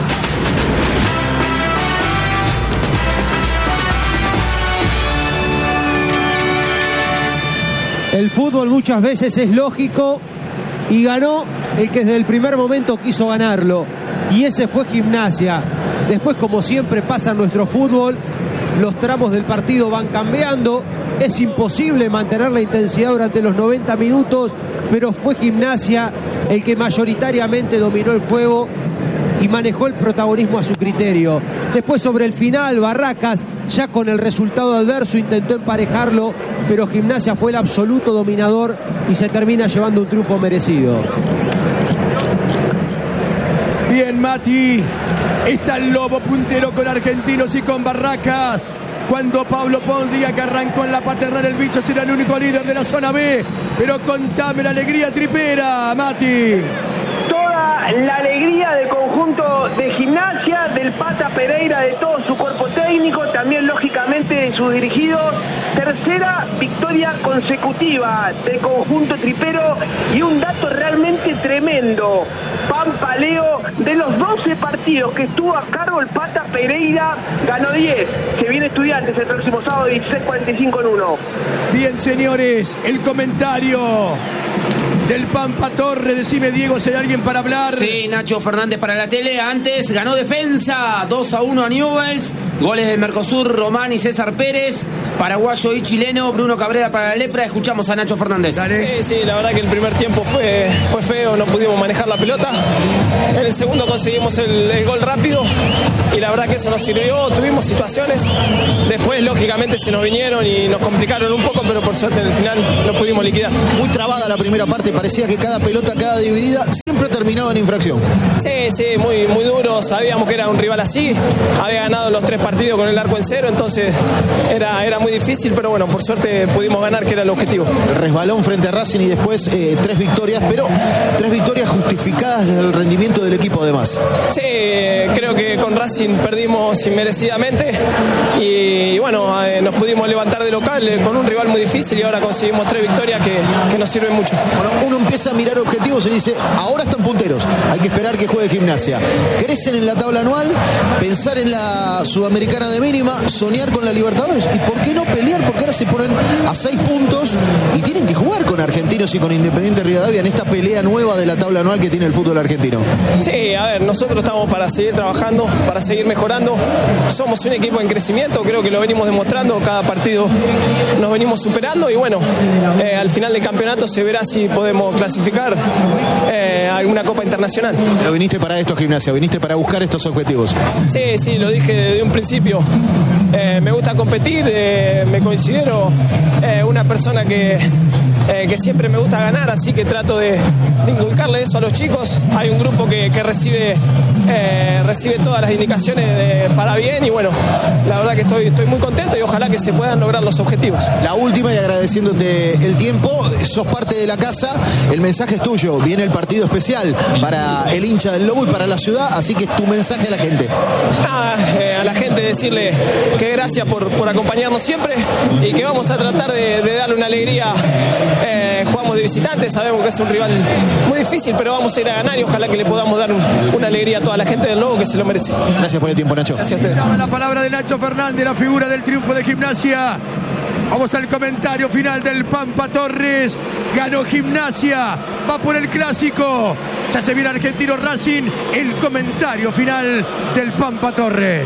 El fútbol muchas veces es lógico y ganó el que desde el primer momento quiso ganarlo, y ese fue Gimnasia. Después, como siempre pasa en nuestro fútbol, los tramos del partido van cambiando, es imposible mantener la intensidad durante los noventa minutos, pero fue Gimnasia el que mayoritariamente dominó el juego y manejó el protagonismo a su criterio. Después, sobre el final, Barracas, ya con el resultado adverso, intentó emparejarlo, pero Gimnasia fue el absoluto dominador y se termina llevando un triunfo merecido. Bien, Mati. Está el Lobo puntero con Argentinos y con Barracas. Cuando Pablo Pons diga que arrancó en la paternal, el bicho será el único líder de la zona B. Pero contame la alegría tripera, Mati. Toda la alegría del conjunto de Gimnasia, del Pata Pereira, de todo su cuerpo técnico, también lógicamente de sus dirigidos. Tercera victoria consecutiva del conjunto tripero y un dato realmente tremendo. Pampaleo, de los doce partidos que estuvo a cargo el Pata Pereira, ganó diez. Se viene Estudiantes el próximo sábado dieciséis cuarenta y cinco en uno. Bien, señores, el comentario del Pampa Torre. Decime, Diego, si hay alguien para hablar. Sí, Nacho Fernández para la tele. Antes ganó Defensa dos a uno a Newell's. Goles del Mercosur, Román y César Pérez. Paraguayo y chileno, Bruno Cabrera para la Lepra. Escuchamos a Nacho Fernández. Sí, sí, la verdad que el primer tiempo fue, fue feo, no pudimos manejar la pelota. En el segundo conseguimos el, el gol rápido y la verdad que eso nos sirvió. Tuvimos situaciones, después lógicamente se nos vinieron y nos complicaron un poco, pero por suerte en el final lo pudimos liquidar. Muy trabada la primera parte, parecía que cada pelota, cada dividida siempre terminaba en infracción. Sí, sí, muy, muy duro, sabíamos que era un rival así, había ganado los tres partidos con el arco en cero, entonces era, era muy difícil, pero bueno, por suerte pudimos ganar, que era el objetivo. El resbalón frente a Racing y después eh, tres victorias, pero tres victorias justificadas del rendimiento del equipo además. Sí, creo que con Racing perdimos inmerecidamente y, y bueno, eh, nos pudimos levantar de local eh, con un rival muy difícil y ahora conseguimos tres victorias que, que nos sirven mucho. Bueno, uno empieza a mirar objetivos y dice, ahora están punteros, hay que esperar que juegue Gimnasia. Crecen en la tabla anual, pensar en la Sudamericana de mínima, soñar con la Libertadores y por qué no pelear, porque ahora se ponen a seis puntos y tienen que jugar con Argentinos y con Independiente Rivadavia en esta pelea nueva de la tabla anual que tiene el fútbol argentino. Sí, a ver, nosotros estamos para seguir trabajando, para seguir mejorando. Somos un equipo en crecimiento, creo que lo venimos demostrando, cada partido nos venimos superando y bueno, eh, al final del campeonato se verá si podemos clasificar eh, a alguna Copa Internacional. Pero viniste para esto, Gimnasia, viniste para buscar estos objetivos. Sí, sí, lo dije desde un principio. Eh, me gusta competir, eh, me considero eh, una persona que, eh, que siempre me gusta ganar, así que trato de, de inculcarle eso a los chicos. Hay un grupo que, que recibe, eh, recibe todas las indicaciones de, para bien y bueno, la verdad que estoy, estoy muy contento y ojalá que se puedan lograr los objetivos. La última y agradeciéndote el tiempo, sos parte de la casa, el mensaje es tuyo, viene el partido especial para el hincha del Lobo y para la ciudad, así que tu mensaje a la gente. Ah, eh, a la gente decirle que gracias por, por acompañarnos siempre y que vamos a tratar de, de darle una alegría. Eh, jugamos de visitantes, sabemos que es un rival muy difícil, pero vamos a ir a ganar y ojalá que le podamos dar un, una alegría a toda la gente del Lobo que se lo merece. Gracias por el tiempo, Nacho. Gracias a ustedes. La palabra de Nacho Fernández, la figura del triunfo de Gimnasia. Vamos al comentario final del Pampa Torres. Ganó Gimnasia, va por el clásico. Ya se viene Argentino Racing. El comentario final del Pampa Torres.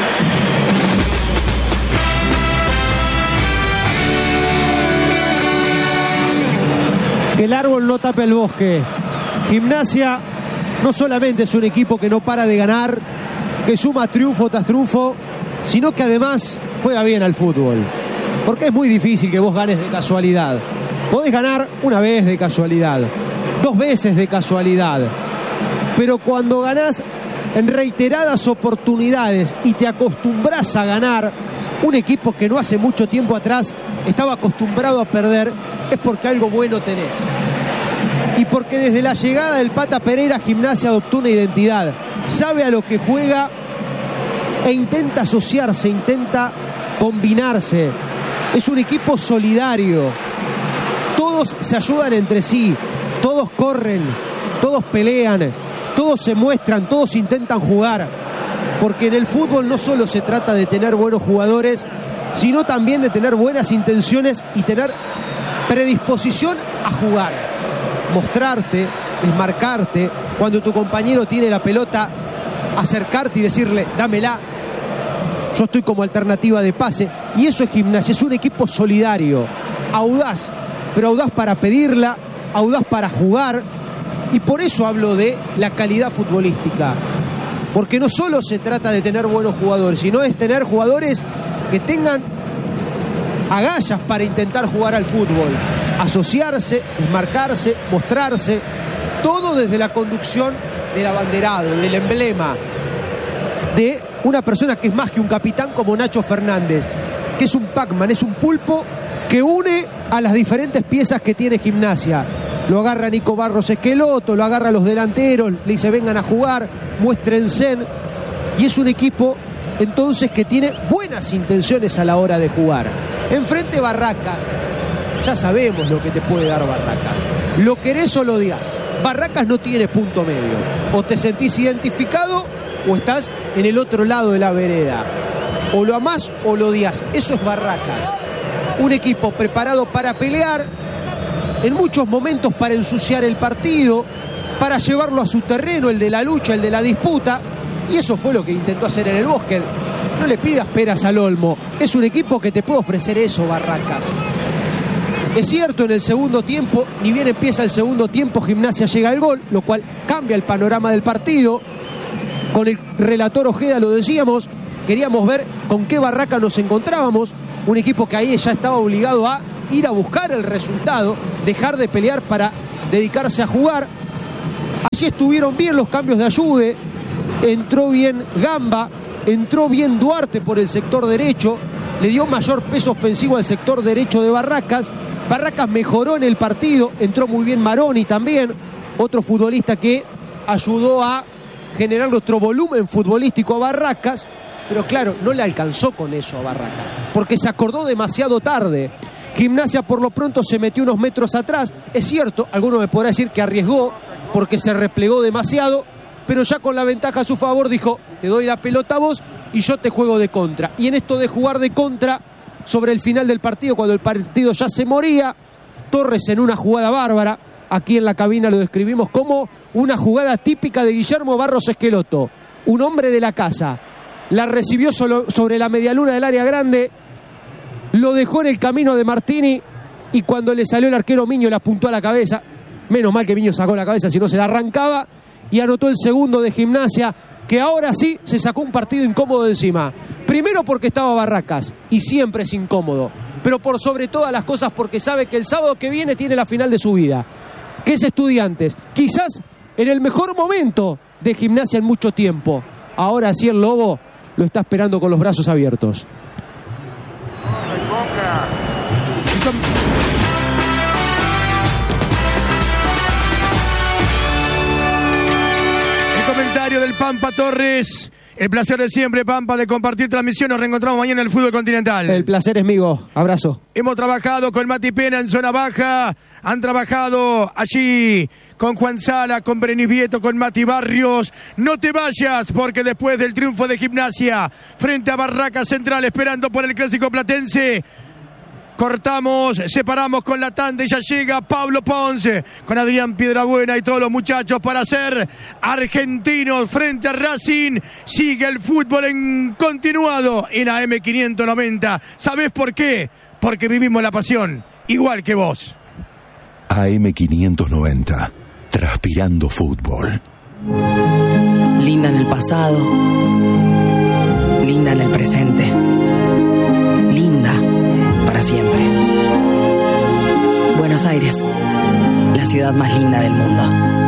Que el árbol no tape el bosque. Gimnasia no solamente es un equipo que no para de ganar, que suma triunfo tras triunfo, sino que además juega bien al fútbol. Porque es muy difícil que vos ganes de casualidad. Podés ganar una vez de casualidad, dos veces de casualidad, pero cuando ganás en reiteradas oportunidades y te acostumbras a ganar, un equipo que no hace mucho tiempo atrás estaba acostumbrado a perder, es porque algo bueno tenés. Y porque desde la llegada del Pata Pereira, Gimnasia adoptó una identidad, sabe a lo que juega e intenta asociarse, intenta combinarse. Es un equipo solidario, todos se ayudan entre sí, todos corren, todos pelean, todos se muestran, todos intentan jugar, porque en el fútbol no solo se trata de tener buenos jugadores, sino también de tener buenas intenciones y tener predisposición a jugar, mostrarte, desmarcarte, cuando tu compañero tiene la pelota, acercarte y decirle, dámela. Yo estoy como alternativa de pase. Y eso es Gimnasia, es un equipo solidario, audaz, pero audaz para pedirla, audaz para jugar. Y por eso hablo de la calidad futbolística. Porque no solo se trata de tener buenos jugadores, sino es tener jugadores que tengan agallas para intentar jugar al fútbol, asociarse, desmarcarse, mostrarse, todo desde la conducción del abanderado, del emblema, de una persona que es más que un capitán como Nacho Fernández, que es un Pac-Man, es un pulpo que une a las diferentes piezas que tiene Gimnasia. Lo agarra Nico Barros Esqueloto, lo agarra a los delanteros, le dice vengan a jugar, muéstrense, y es un equipo entonces que tiene buenas intenciones a la hora de jugar. Enfrente Barracas, ya sabemos lo que te puede dar Barracas. Lo querés o lo odias. Barracas no tiene punto medio. O te sentís identificado o estás en el otro lado de la vereda. O lo amás o lo odias. Eso es Barracas. Un equipo preparado para pelear, en muchos momentos para ensuciar el partido, para llevarlo a su terreno, el de la lucha, el de la disputa. Y eso fue lo que intentó hacer en el Bosque. No le pidas peras al olmo. Es un equipo que te puede ofrecer eso, Barracas. Es cierto, en el segundo tiempo, ni bien empieza el segundo tiempo, Gimnasia llega al gol, lo cual cambia el panorama del partido. Con el relator Ojeda lo decíamos, queríamos ver con qué Barraca nos encontrábamos. Un equipo que ahí ya estaba obligado a ir a buscar el resultado, dejar de pelear para dedicarse a jugar. Allí estuvieron bien los cambios de Ayude. Entró bien Gamba, entró bien Duarte por el sector derecho, le dio mayor peso ofensivo al sector derecho de Barracas. Barracas mejoró en el partido, entró muy bien Maroni también, otro futbolista que ayudó a generar otro volumen futbolístico a Barracas, pero claro, no le alcanzó con eso a Barracas, porque se acordó demasiado tarde. Gimnasia por lo pronto se metió unos metros atrás, es cierto, alguno me podrá decir que arriesgó porque se replegó demasiado, pero ya con la ventaja a su favor dijo, te doy la pelota a vos y yo te juego de contra. Y en esto de jugar de contra, sobre el final del partido, cuando el partido ya se moría, Torres en una jugada bárbara, aquí en la cabina lo describimos como una jugada típica de Guillermo Barros Esqueloto, un hombre de la casa, la recibió solo sobre la medialuna del área grande, lo dejó en el camino de Martini y cuando le salió el arquero Miño le apuntó a la cabeza, menos mal que Miño sacó la cabeza, si no se la arrancaba, y anotó el segundo de Gimnasia, que ahora sí se sacó un partido incómodo de encima. Primero porque estaba Barracas, y siempre es incómodo, pero por sobre todas las cosas porque sabe que el sábado que viene tiene la final de su vida, que es Estudiantes, quizás en el mejor momento de Gimnasia en mucho tiempo. Ahora sí el Lobo lo está esperando con los brazos abiertos. Comentario del Pampa Torres. El placer de siempre, Pampa, de compartir transmisión. Nos reencontramos mañana en el fútbol continental. El placer es mío. Abrazo. Hemos trabajado con Mati Pena en zona baja. Han trabajado allí con Juan Sala, con Berenis Vieto, con Mati Barrios. No te vayas, porque después del triunfo de Gimnasia frente a Barracas Central, esperando por el clásico platense, cortamos, separamos con la tanda y ya llega Pablo Ponce con Adrián Piedrabuena y todos los muchachos para ser argentinos frente a Racing. Sigue el fútbol en continuado en A M quinientos noventa. ¿Sabés por qué? Porque vivimos la pasión, igual que vos. A M quinientos noventa, transpirando fútbol. Linda en el pasado, linda en el presente, linda para siempre. Buenos Aires, la ciudad más linda del mundo.